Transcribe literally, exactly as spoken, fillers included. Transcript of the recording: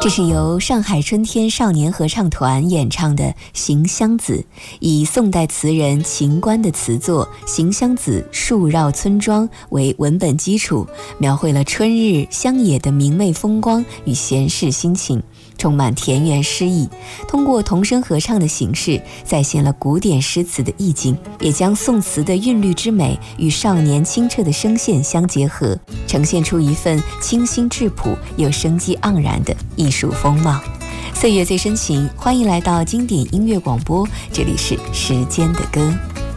这是由上海春天少年合唱团演唱的《行香子》，以宋代词人秦观的词作《行香子·树绕村庄》为文本基础，描绘了春日乡野的明媚风光与闲适心情，充满田园诗意。通过童声合唱的形式，再现了古典诗词的意境，也将宋词的韵律之美与少年清澈的声线相结合，呈现出一份清新质朴又生机盎然的艺术风貌。岁月最深情，欢迎来到经典音乐广播，这里是时间的歌。